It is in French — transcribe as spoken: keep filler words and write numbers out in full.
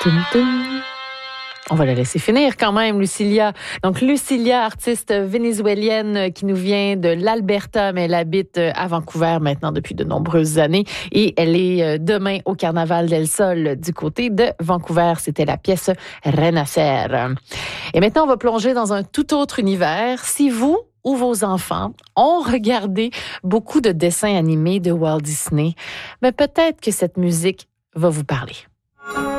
Tum, tum. On va la laisser finir quand même, Lucilia. Donc, Lucilia, artiste vénézuélienne qui nous vient de l'Alberta, mais elle habite à Vancouver maintenant depuis de nombreuses années. Et elle est demain au Carnaval del Sol du côté de Vancouver. C'était la pièce Renacer. Et maintenant, on va plonger dans un tout autre univers. Si vous ou vos enfants ont regardé beaucoup de dessins animés de Walt Disney, mais peut-être que cette musique va vous parler.